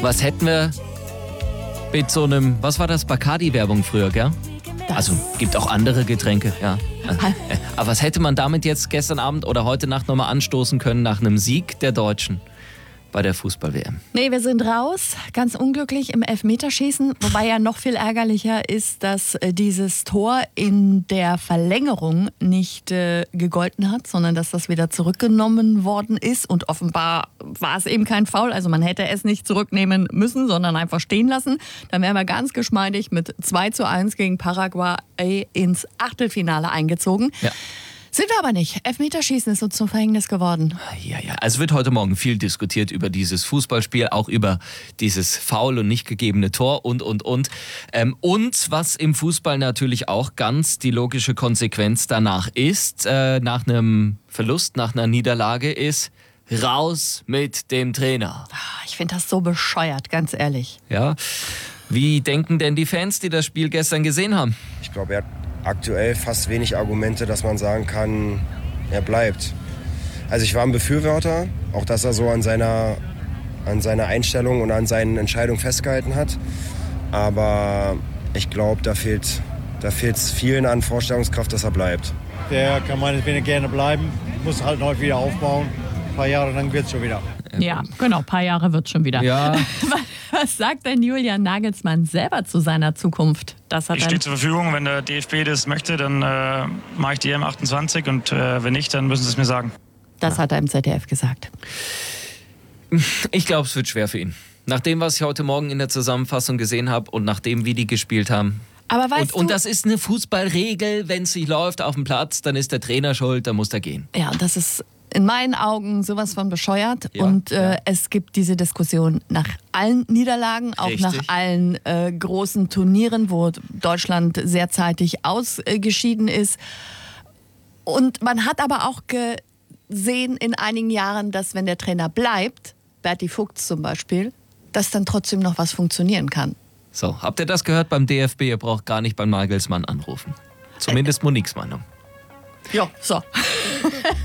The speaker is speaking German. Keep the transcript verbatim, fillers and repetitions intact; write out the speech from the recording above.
Was hätten wir mit so einem, was war das, Bacardi-Werbung früher, gell? Das Also gibt auch andere Getränke, ja. Aber was hätte man damit jetzt gestern Abend oder heute Nacht nochmal anstoßen können nach einem Sieg der Deutschen bei der Fußball-W M? Nee, wir sind raus. Ganz unglücklich im Elfmeterschießen. Wobei ja noch viel ärgerlicher ist, dass äh, dieses Tor in der Verlängerung nicht äh, gegolten hat, sondern dass das wieder zurückgenommen worden ist. Und offenbar war es eben kein Foul. Also man hätte es nicht zurücknehmen müssen, sondern einfach stehen lassen. Dann wären wir ganz geschmeidig mit zwei zu eins gegen Paraguay ins Achtelfinale eingezogen. Ja. Sind wir aber nicht. Elfmeterschießen ist uns zum Verhängnis geworden. Ja, ja. Also wird heute Morgen viel diskutiert über dieses Fußballspiel, auch über dieses Foul und nicht gegebene Tor und, und, und. Ähm, und was im Fußball natürlich auch ganz die logische Konsequenz danach ist, äh, nach einem Verlust, nach einer Niederlage ist, raus mit dem Trainer. Ich finde das so bescheuert, ganz ehrlich. Ja. Wie denken denn die Fans, die das Spiel gestern gesehen haben? Ich glaube, er hat aktuell fast wenig Argumente, dass man sagen kann, er bleibt. Also ich war ein Befürworter, auch dass er so an seiner, an seiner Einstellung und an seinen Entscheidungen festgehalten hat. Aber ich glaube, da fehlt da fehlt es vielen an Vorstellungskraft, dass er bleibt. Der kann meinetwegen gerne bleiben, muss halt neu wieder aufbauen. Ein paar Jahre lang wird es schon wieder. Ja, genau, ein paar Jahre wird es schon wieder. Ja. Was sagt denn Julian Nagelsmann selber zu seiner Zukunft? Das hat ich stehe zur Verfügung, wenn der D F B das möchte, dann äh, mache ich die E M achtundzwanzig und äh, wenn nicht, dann müssen sie es mir sagen. Das hat er im Z D F gesagt. Ich glaube, es wird schwer für ihn. Nach dem, was ich heute Morgen in der Zusammenfassung gesehen habe und nach dem, wie die gespielt haben. Aber weißt und, du, und das ist eine Fußballregel, wenn es nicht läuft auf dem Platz, dann ist der Trainer schuld, dann muss er gehen. Ja, das ist in meinen Augen sowas von bescheuert. Ja, und äh, ja. es gibt diese Diskussion nach allen Niederlagen, auch Richtig. nach allen äh, großen Turnieren, wo Deutschland sehr zeitig ausgeschieden ist. Und man hat aber auch gesehen in einigen Jahren, dass wenn der Trainer bleibt, Berti Vogts zum Beispiel, dass dann trotzdem noch was funktionieren kann. So, habt ihr das gehört beim D F B? Ihr braucht gar nicht beim Nagelsmann anrufen. Zumindest Moniques Meinung. Ja, so.